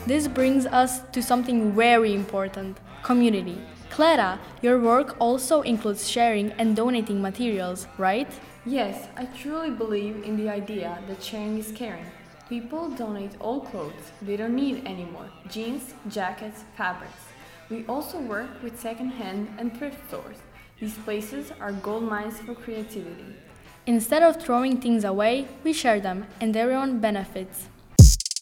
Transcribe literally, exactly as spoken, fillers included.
This brings us to something very important: community. Clara, your work also includes sharing and donating materials, right? Yes, I truly believe in the idea that sharing is caring. People donate old clothes they don't need anymore: jeans, jackets, fabrics. We also work with second-hand and thrift stores. These places are gold mines for creativity. Instead of throwing things away, we share them, and everyone benefits.